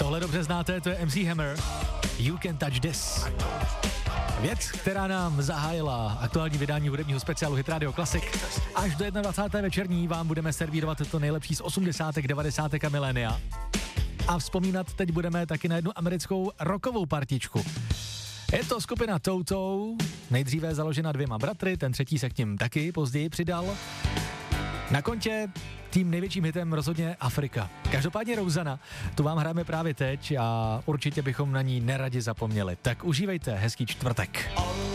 Tohle dobře znáte, to je MC Hammer. You Can Touch This. Věc, která nám zahájila aktuální vydání hudebního speciálu Hit Radio Classic. Až do 21. večerní vám budeme servírovat to nejlepší z 80. 90. a milénia. A vzpomínat teď budeme taky na jednu americkou rockovou partičku. Je to skupina Toto, nejdříve založena 2 bratry, ten třetí se k ním taky později přidal. Na kontě tím největším hitem rozhodně Afrika. Každopádně Rosanna, tu vám hrajeme právě teď a určitě bychom na ní neradi zapomněli. Tak užívejte hezký čtvrtek.